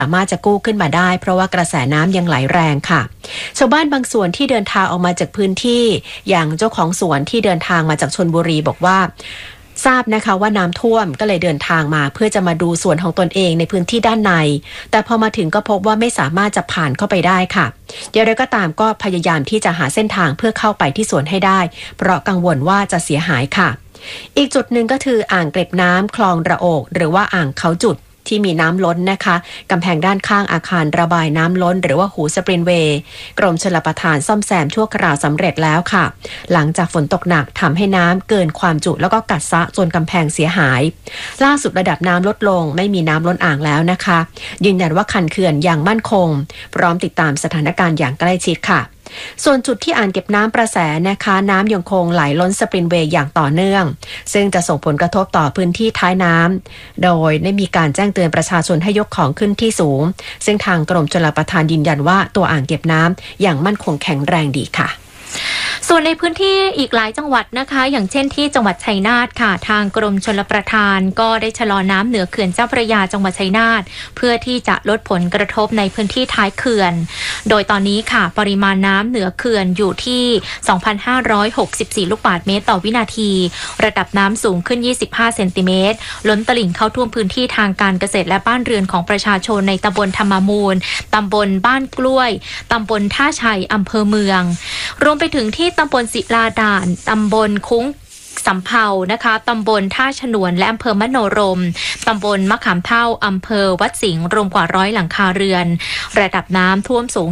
สามารถจะกู้ขึ้นมาได้เพราะว่ากระแสน้ำยังไหลแรงค่ะชาวบ้านบางส่วนที่เดินทางออกมาจากพื้นที่อย่างเจ้าของสวนที่เดินทางมาจากชลบุรีบอกว่าทราบนะคะว่าน้ำท่วมก็เลยเดินทางมาเพื่อจะมาดูสวนของตนเองในพื้นที่ด้านในแต่พอมาถึงก็พบว่าไม่สามารถจะผ่านเข้าไปได้ค่ะอย่างไรก็ตามก็พยายามที่จะหาเส้นทางเพื่อเข้าไปที่สวนให้ได้เพราะกังวลว่าจะเสียหายค่ะอีกจุดหนึ่งก็คืออ่างเก็บน้ำคลองระโอกหรือว่าอ่างเขาจุดที่มีน้ำล้นนะคะกำแพงด้านข้างอาคารระบายน้ำล้นหรือว่าหูสปรินเวย์กรมชลประทานซ่อมแซมชั่วคราวสำเร็จแล้วค่ะหลังจากฝนตกหนักทำให้น้ำเกินความจุแล้วก็กัดซะจนกำแพงเสียหายล่าสุดระดับน้ำลดลงไม่มีน้ำล้นอ่างแล้วนะคะยืนยันว่าคันเขื่อนอย่างมั่นคงพร้อมติดตามสถานการณ์อย่างใกล้ชิดค่ะส่วนจุดที่อ่างเก็บน้ำประแสนะคะน้ำยังคงไหลล้นสปรินเวย์อย่างต่อเนื่องซึ่งจะส่งผลกระทบต่อพื้นที่ท้ายน้ำโดยได้มีการแจ้งเตือนประชาชนให้ยกของขึ้นที่สูงซึ่งทางกรมชลประทานยืนยันว่าตัวอ่างเก็บน้ำอย่างมั่นคงแข็งแรงดีค่ะส่วนในพื้นที่อีกหลายจังหวัดนะคะอย่างเช่นที่จังหวัดชัยนาทค่ะทางกรมชลประทานก็ได้ชะลอน้ำเหนือเขื่อนเจ้าพระยาจังหวัดชัยนาทเพื่อที่จะลดผลกระทบในพื้นที่ท้ายเขื่อนโดยตอนนี้ค่ะปริมาณน้ำเหนือเขื่อนอยู่ที่ 2,564 ลูกบาศก์เมตรต่อวินาทีระดับน้ำสูงขึ้น25เซนติเมตรล้นตลิ่งเข้าท่วมพื้นที่ทางการเกษตรและบ้านเรือนของประชาชนในตำบลธรรมมูลตำบลบ้านกล้วยตำบลท่าชัยอำเภอเมืองรวมไปถึงที่ตำบลศิลาด่านตำบลคุ้งสำเภานะคะตำบลท่าฉนวนและอำเภอมโนรมตำบลมะขามเท่าอำเภอวัดสิงห์รวมกว่า100หลังคาเรือนระดับน้ำท่วมสูง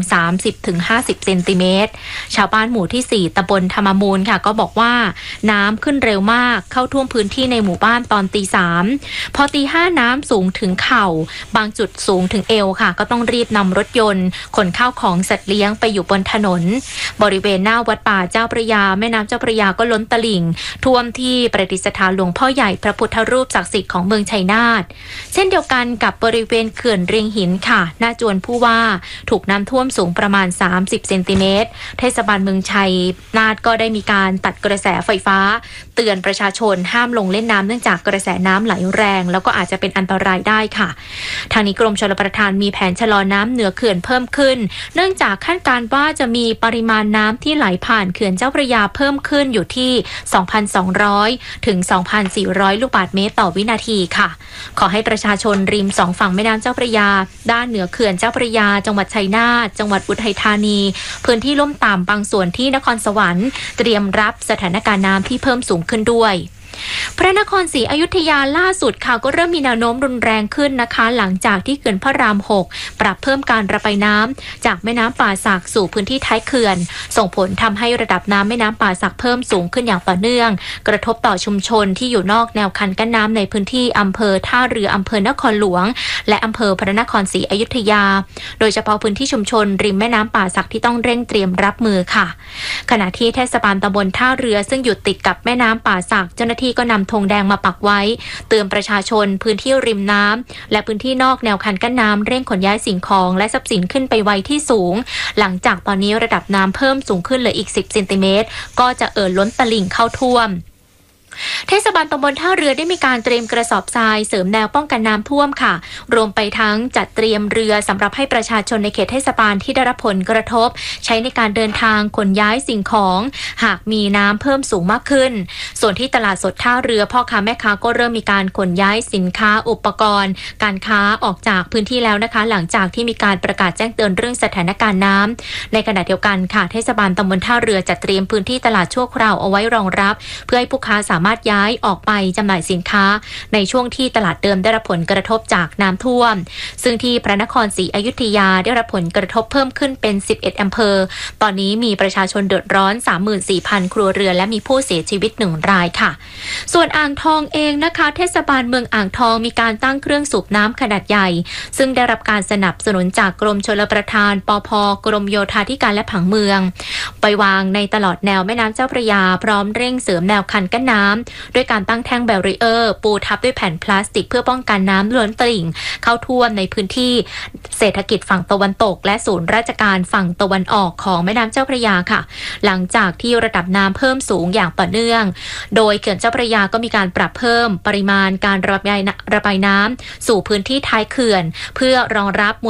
30-50 เซนติเมตรชาวบ้านหมู่ที่4ตำบลธรรมมูลค่ะก็บอกว่าน้ำขึ้นเร็วมากเข้าท่วมพื้นที่ในหมู่บ้านตอนตี 3พอตี 5น้ำสูงถึงเข่าบางจุดสูงถึงเอวค่ะก็ต้องรีบนำรถยนต์ขนข้าวของสัตว์เลี้ยงไปอยู่บนถนนบริเวณหน้าวัดป่าเจ้าพระยาแม่น้ำเจ้าพระยาก็ล้นตลิ่งท่วมที่ประดิษฐานหลวงพ่อใหญ่พระพุทธรูปศักดิ์สิทธิ์ของเมืองชัยนาทเช่นเดียวกันกับบริเวณเขื่อนเรียงหินค่ะหน้าจวนผู้ว่าถูกน้ำท่วมสูงประมาณ30เซนติเมตรเทศบาลเมืองชัยนาทก็ได้มีการตัดกระแสไฟฟ้าเตือนประชาชนห้ามลงเล่นน้ำเนื่องจากกระแสน้ำไหลแรงแล้วก็อาจจะเป็นอันตรายได้ค่ะทางนี้กรมชลประทานมีแผนชะลอน้ำเหนือเขื่อนเพิ่มขึ้นเนื่องจากคาดการณ์ว่าจะมีปริมาณน้ำที่ไหลผ่านเขื่อนเจ้าพระยาเพิ่มขึ้นอยู่ที่ 2,200 ถึง 2,400 ลูกบาศก์เมตรต่อวินาทีค่ะขอให้ประชาชนริม2ฝั่งแม่น้ำเจ้าพระยาด้านเหนือเขื่อนเจ้าพระยาจังหวัดชัยนาทจังหวัดอุทัยธานีพื้นที่ลุ่มต่ำบางส่วนที่นครสวรรค์เตรียมรับสถานการณ์น้ำที่เพิ่มสูงขึ้นด้วยพระนครศรีอยุธยาล่าสุดค่ะก็เริ่มมีแนวโน้มรุนแรงขึ้นนะคะหลังจากที่เขื่อนพระราม 6ปรับเพิ่มการระบายน้ำจากแม่น้ำป่าสักสู่พื้นที่ท้ายเขื่อนส่งผลทำให้ระดับน้ำแม่น้ำป่าสักเพิ่มสูงขึ้นอย่างต่อเนื่องกระทบต่อชุมชนที่อยู่นอกแนวคันกั้นน้ำในพื้นที่อำเภอท่าเรืออำเภอนครหลวงและอำเภอพระนครศรีอยุธยาโดยเฉพาะพื้นที่ชุมชนริมแม่น้ำป่าสักที่ต้องเร่งเตรียมรับมือค่ะขณะที่เทศบาลตำบลท่าเรือซึ่งอยู่ติดกับแม่น้ำป่าสักเจ้าหน้าที่ก็นำธงแดงมาปักไว้เตือนประชาชนพื้นที่ริมน้ำและพื้นที่นอกแนวคันกั้นน้ำเร่งขนย้ายสิ่งของและทรัพย์สินขึ้นไปไว้ที่สูงหลังจากตอนนี้ระดับน้ำเพิ่มสูงขึ้นเหลืออีก10เซนติเมตรก็จะล้นตลิ่งเข้าท่วมเทศบาลตำบลท่าเรือได้มีการเตรียมกระสอบทรายเสริมแนวป้องกันน้ำท่วมค่ะรวมไปทั้งจัดเตรียมเรือสำหรับให้ประชาชนในเขตเทศบาลที่ได้รับผลกระทบใช้ในการเดินทางขนย้ายสิ่งของหากมีน้ำเพิ่มสูงมากขึ้นส่วนที่ตลาดสดท่าเรือพ่อค้าแม่ค้าก็เริ่มมีการขนย้ายสินค้าอุปกรณ์การค้าออกจากพื้นที่แล้วนะคะหลังจากที่มีการประกาศแจ้งเตือนเรื่องสถานการณ์น้ำในขณะเดียวกันค่ะเทศบาลตำบลท่าเรือจัดเตรียมพื้นที่ตลาดชั่วคราวเอาไว้รองรับเพื่อให้ผู้ค้าสามารถย้ายออกไปจำหน่ายสินค้าในช่วงที่ตลาดเดิมได้รับผลกระทบจากน้ำท่วมซึ่งที่พระนครศรีอยุธยาได้รับผลกระทบเพิ่มขึ้นเป็น11อำเภอตอนนี้มีประชาชนเดือดร้อน 34,000 ครัวเรือนและมีผู้เสียชีวิต1รายค่ะส่วนอ่างทองเองนะคะเทศบาลเมืองอ่างทองมีการตั้งเครื่องสูบน้ำขนาดใหญ่ซึ่งได้รับการสนับสนุนจากกรมชลประทานปภ.กรมโยธาธิการและผังเมืองไปวางในตลอดแนวแม่น้ำเจ้าพระยาพร้อมเร่งเสริมแนวคันกั้นน้ำด้วยการตั้งแท่งแบรีเออร์ปูทับด้วยแผ่นพลาสติกเพื่อป้องกันน้ำล้นตลิ่งเข้าท่วมในพื้นที่เศรษฐกิจฝั่งตะวันตกและศูนย์ราชการฝั่งตะวันออกของแม่น้ำเจ้าพระยาค่ะหลังจากที่ระดับน้ำเพิ่มสูงอย่างต่อเนื่องโดยเขื่อนเจ้าพระยาก็มีการปรับเพิ่มปริมาณการระบายน้ำสู่พื้นที่ท้ายเขื่อนเพื่อรองรับ